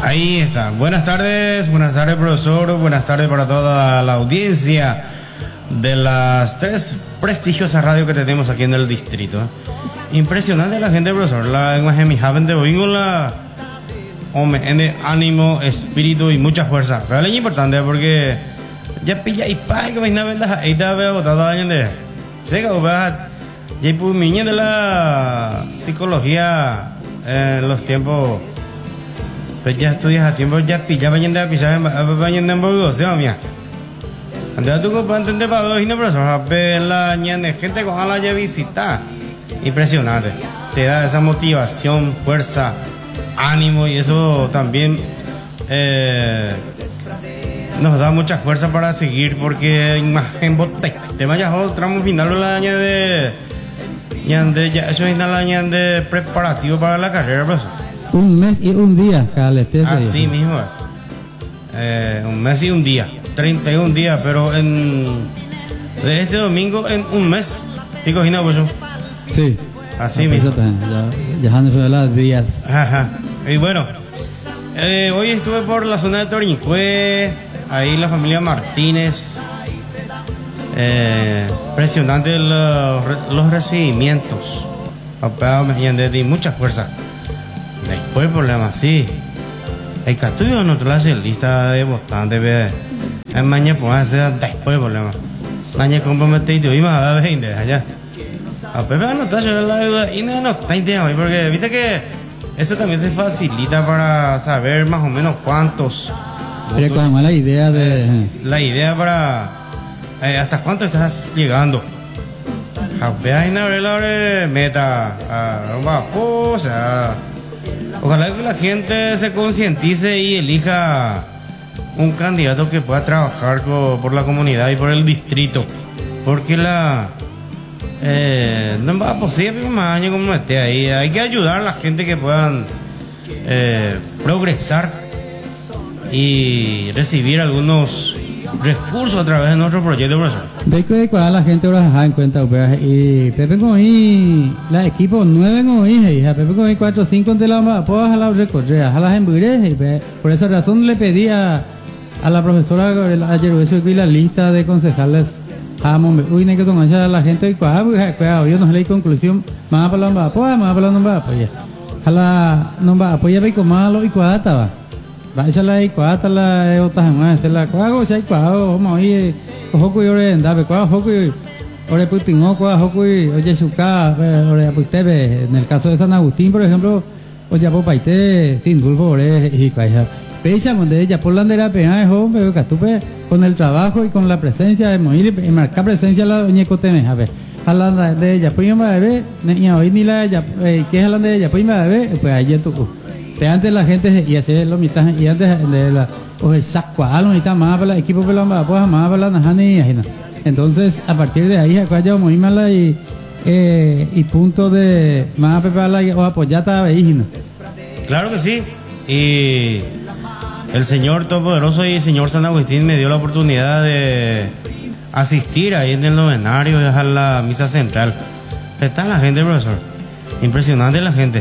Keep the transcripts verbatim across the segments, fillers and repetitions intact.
Ahí está. Buenas tardes, buenas tardes, profesor. Buenas tardes para toda la audiencia de las tres prestigiosas radios que tenemos aquí en el distrito. Impresionante la gente, profesor. La imagen de hoy con la hombre, ánimo, espíritu y mucha fuerza. Pero es importante porque ya pilla y pa que me verdad ahí te veo toda la gente. Llega o va ya pues mi de la psicología en los tiempos. Pues ya estudias a tiempo ya pilla vayan a pisar vayan en Burgos, ¿sí? Mía. Andá tú para entender para dos y no profesor, pero la gente con la ya visita. Impresionante. Te da esa motivación, fuerza, ánimo y eso también eh, nos da mucha fuerza para seguir porque imagen bote. Te vayas a tramo final de la año de ya eso es el año de preparativo para la carrera, profesor. Un mes y un día, Cale. Así mismo. Eh, un mes y un día. treinta y un días, pero en de este domingo en un mes. ¿Y cogina pues? Sí. Así mismo. Ya han sido las días. Ajá. Y bueno, eh, hoy estuve por la zona de Toriñicue, ahí la familia Martínez. Eh, impresionante los, los recibimientos. De mucha fuerza. Después el problema, sí. El castudio no te lo hace lista de votantes. Es mañana por hacer después el problema. Mañana comprometido y más a veinte allá. A Pepe no está la deuda y no está entendiendo porque viste que eso también te facilita para saber más o menos cuántos. Pero con la idea de. La idea para. Eh, hasta cuánto estás llegando. Meta. O sea. Ojalá que la gente se concientice y elija un candidato que pueda trabajar por la comunidad y por el distrito. Porque la... Eh, no va a posible más años como esté ahí. Hay que ayudar a la gente que puedan eh, progresar y recibir algunos recursos a través de nuestro proyecto, profesor. Ve que cuando la gente ahora se en cuenta y Pepe con ahí la equipo nueve con ahí hija Pepe con ahí cuatro cinco de la pues a la recorrer a las embuires por esa razón le pedí a, a la profesora ayer hoy la lista de concejales a uy no hay que tomar a la gente y cuidado yo no leí conclusión más para la pues más para la nomba pues a la nomba apoya ve con malo y cuadra estaba va la y cuadra la otra más la cuago si hay cuago vamos ahí Hoku yore ndabe kwa hoku ore putingo kwa hoku oye suka ore aputebe en el caso de San Agustín por ejemplo oye popaite sin dulfo ore y kaja pecha donde ella por la bandera pena es hombre catupe con el trabajo y con la presencia de Moili y marcar presencia la doña Coteme a ver hablando de ella pues va a ver ni hoy ni la ella que es hablando de ella pues va a ver pues ayer tú antes la gente y hacer lo mitad y antes de la o saco algo y más para el equipo pues más para la najani entonces a partir de ahí acá muy mala y eh, y punto de más para la o apoyata veígina. Claro que sí. Y el señor Todopoderoso y el señor San Agustín me dio la oportunidad de asistir ahí en el novenario a la misa central. Está la gente, profesor. Impresionante la gente.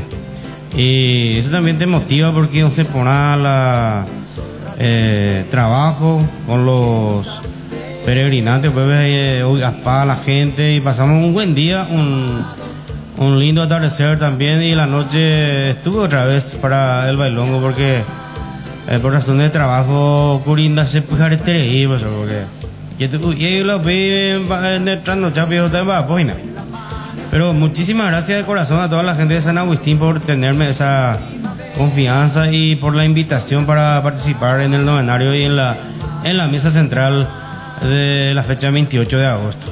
Y eso también te motiva porque no se pone a la Eh, trabajo con los peregrinantes, pues eh, a la gente y pasamos un buen día, un, un lindo atardecer también y la noche estuve otra vez para el bailongo porque eh, por razones de trabajo Curinda se pujar este y pues porque yo lo vi en el trasnoche de pero muchísimas gracias de corazón a toda la gente de San Agustín por tenerme esa confianza y por la invitación para participar en el novenario y en la en la misa central de la fecha veintiocho de agosto.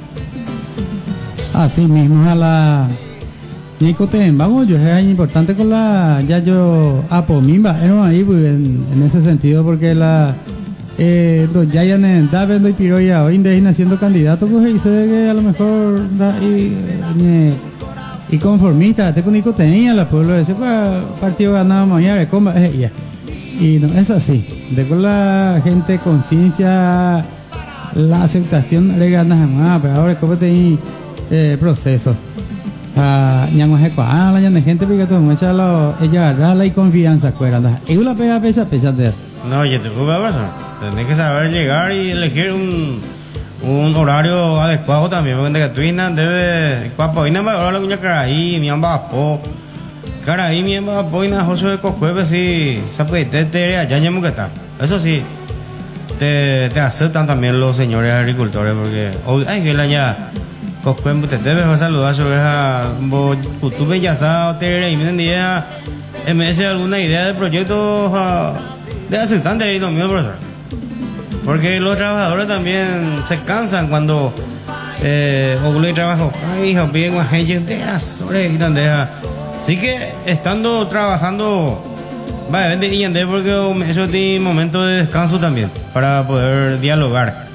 Así mismo a la Nicoten, vamos, yo es importante con la ya yo apomimba, no ahí en, en ese sentido porque la eh los ya en David y Piroya hoy de siendo candidato pues y se ve que a lo mejor da, y, y, y conformista, te único tenía la pueblo ese partido ganado mañana de comba eh, y no es así de con la gente conciencia la aceptación le ganas más pero ahora como te eh, proceso a ñango kwa la ñane gente pica todo mucha la ella agarra y confianza cuera anda y la pega pesa pesa de No, yo te juro, persona. Tenés que saber llegar y elegir un, un horario adecuado también. Porque que tú debe. Cuapo, y nada más ahora la cuña caraí, mi amba po. Caraí, mi amba po, y nada, José de Cocueve, sí. Se puede, te, te, allá ya que está. Eso sí, te, te aceptan también los señores agricultores. Porque, ay, que la ya. Cocueve, te debes saludar sobre esa. Tú ves ya sabes, te y miren día. M S alguna idea de proyecto. De aceptante ahí no mío, profesor. Porque los trabajadores también se cansan cuando eh, o le trabajo ay o bien más gente sobre y donde así que estando trabajando va a vender y porque eso tiene momento de descanso también para poder dialogar.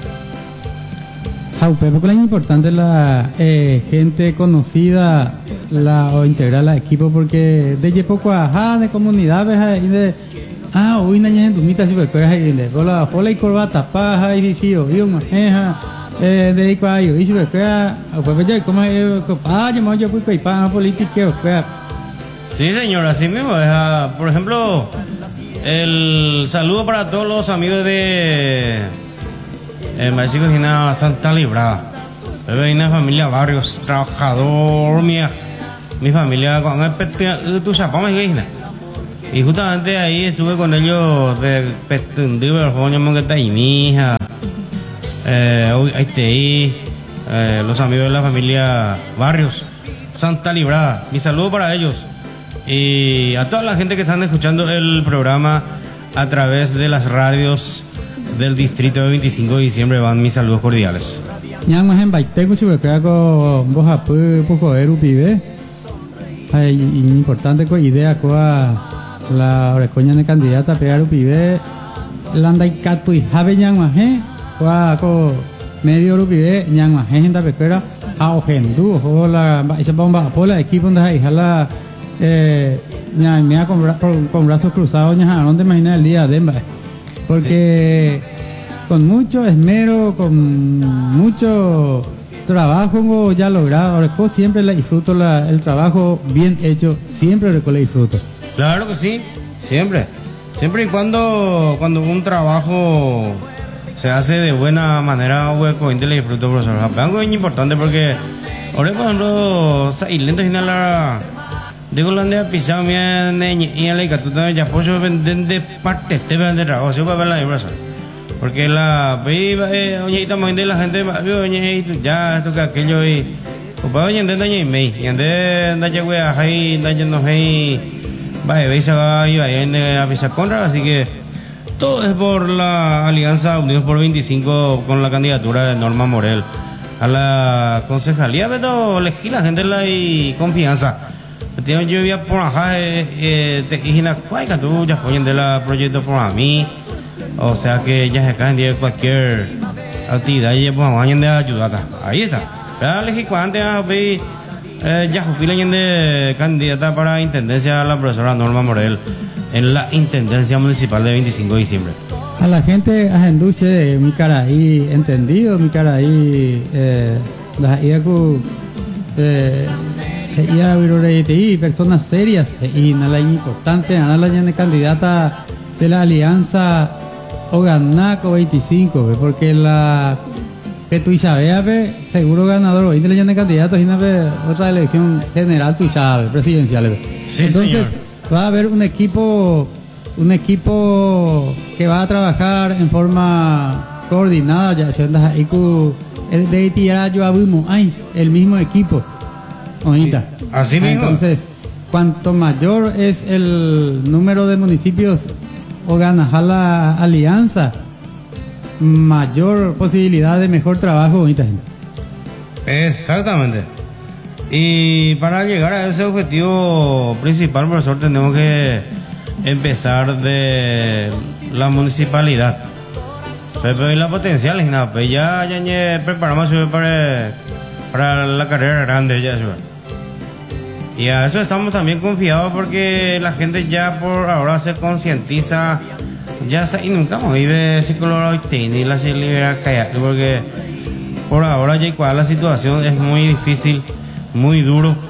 Jaupe, porque es importante la eh, gente conocida la o integrar al equipo porque de poco ajá de comunidades y de ah, hoy na gente dumita si becoya hay de bola bola y corbata paja y fío y una eja eh de cuayo y si becoya pues ya como ah yo me yo fui con pan política o sea. Sí, señor, así mismo. Deja, por ejemplo, el saludo para todos los amigos de el maestro Gina Santa Librada. Hay una familia Barrios, trabajador mía. Mi familia con el tu chapa más Gina. Y justamente ahí estuve con ellos de Petundivo, el joven que está ahí, mi hija, eh, ahí está ahí, eh, los amigos de la familia Barrios, Santa Librada. Mi saludo para ellos y a toda la gente que están escuchando el programa a través de las radios del distrito de veinticinco de diciembre. Van mis saludos cordiales. Ya más en Baiteco, si me queda con vos a poco de Rupibe, hay importante con idea coa la orecoña de candidata a pegar un pibe landa y catu y jabe ñan maje coa co medio rupibe ñan maje en la pequera a ojendu o la esa bomba por la equipo donde hay jala eh ñan me con con brazos cruzados ñan donde imagina el día de porque sí. Con mucho esmero con mucho trabajo ya logrado Oreco siempre le disfruto la, el trabajo bien hecho siempre Oreco le disfruto. Claro que sí, siempre. Siempre y cuando cuando un trabajo se hace de buena manera, hueco, y le disfruto, profesor. Algo es importante porque ahora, por ejemplo, y lento final la digo la de pisado mi y la que tú también ya puedo vender de parte te ven de trabajo, sí para ver la profesor. Porque la ve oye estamos de la gente oye ya esto que aquello y pues oye de daño y me y de daño güey ahí daño no hay vaya, veis a a pisar contra, así que todo es por la alianza Unidos por veinticinco con la candidatura de Norma Morel a la concejalía, pero elegí la gente la y confianza. Yo vivía por acá, te imaginas, cuál tú ya ponen de la proyecto por a mí, o sea que ya se caen de cualquier actividad y pues vayan de ayudar. Ahí está. Ya elegí cuánto a ver. Eh, ya jubilan de candidata para intendencia a la profesora Norma Morel en la intendencia municipal de veinticinco de diciembre. A la gente a Genduce, mi cara ahí entendido, mi cara ahí eh, las IACU eh, y personas serias y nada importante, nada la candidata de la alianza Oganaco veinticinco, porque la que tú sabes, seguro ganador hoy de la candidato y otra elección general tú sabes, presidencial. Sí, entonces señor. Va a haber un equipo un equipo que va a trabajar en forma coordinada ya se anda ahí con el de tirar yo abrimos ay el mismo equipo ahorita. Sí, así mismo. Entonces cuanto mayor es el número de municipios o ganas a la alianza, mayor posibilidad de mejor trabajo ahorita. Exactamente. Y para llegar a ese objetivo principal, profesor, tenemos que empezar de la municipalidad. Pero y la potencial, pues ya, ya, ya preparamos para, para la carrera grande. Ya, y a eso estamos también confiados porque la gente ya por ahora se concientiza. Ya y nunca me vive psicólogo y la se libera callar porque por ahora ya igual la situación es muy difícil, muy duro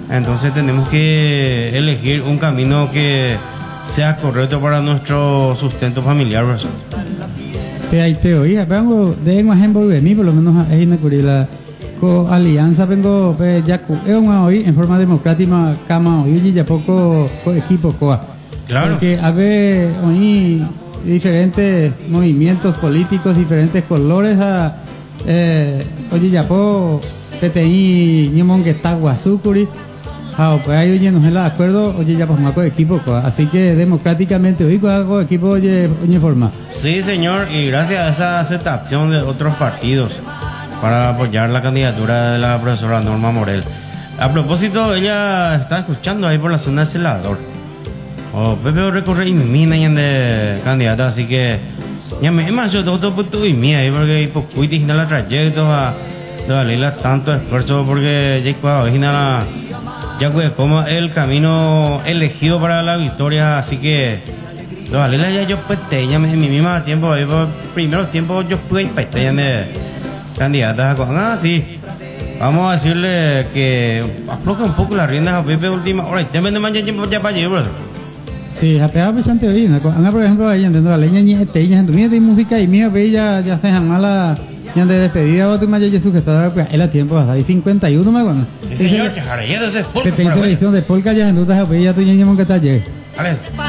Entonces tenemos que elegir un camino que sea correcto para nuestro sustento familiar, profesor. Te hay teoría, pero de un ejemplo de mí, por lo menos es una con alianza vengo ya es una hoy en forma democrática cama hoy y ya poco equipo coa. Claro. Porque a ver hoy diferentes movimientos políticos, diferentes colores a eh, oye ya po P T I ñemon que está guasucuri. Ah, pues ahí oye, no es el acuerdo, oye, ya pues me hago equipo, así que democráticamente hoy hago equipo, oye, oye, forma. Sí, señor, y gracias a esa aceptación de otros partidos para apoyar la candidatura de la profesora Norma Morel. A propósito, ella está escuchando ahí por la zona de Celador. Oh, Pepe recorre y mina ya de candidata, así que ya me más yo todo puto y mía ahí porque pues cuitis en la trayecto a darle tanto esfuerzo porque ya cuando la ya pues como el camino elegido para la victoria, así que vale ya yo pues te ya en mi misma tiempo ahí por primeros tiempos yo fui pues te de candidatas a ah sí vamos a decirle que afloje un poco las riendas a Pepe última hora y te vende más tiempo ya para llevar. Sí, a pegar bastante bien. Anda por ejemplo ahí entiendo la leña ni te ella en de música y mía bella ya se llama la ya de despedida o tu maya Jesús que está pues el tiempo hasta ahí cincuenta y uno más bueno. Sí señor, que jareado ese polka. Te pedí edición de polka ya en dudas a bella tu ñeño que está allí. Alex.